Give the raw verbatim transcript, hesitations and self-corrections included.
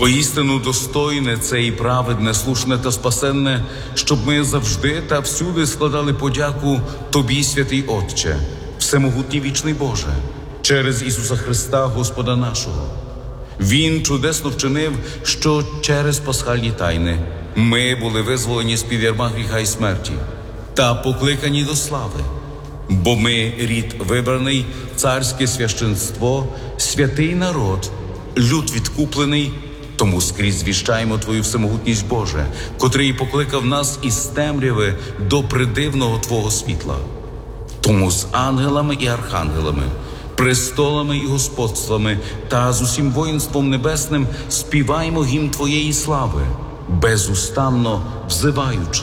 Воістину достойне це і праведне, слушне та спасенне, щоб ми завжди та всюди складали подяку Тобі, святий Отче, всемогутній вічний Боже, через Ісуса Христа, Господа нашого. Він чудесно вчинив, що через пасхальні тайни ми були визволені з-під ярма гріха і смерті та покликані до слави. Бо ми рід вибраний, царське священство, святий народ, люд відкуплений, тому скрізь звіщаємо Твою всемогутність, Боже, котрий покликав нас із темряви до придивного Твого світла. Тому з ангелами і архангелами, престолами і господствами та з усім воїнством небесним співаємо гімн Твоєї слави, безустанно взиваючи.